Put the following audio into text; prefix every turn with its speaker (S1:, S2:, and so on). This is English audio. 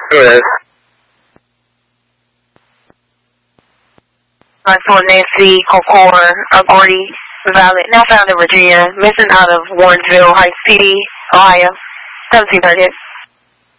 S1: Who is?
S2: Nancy Kokor, Gordy, Violet, now found in Virginia, missing out of Warrensville Heights, PD, Ohio, 17 targets.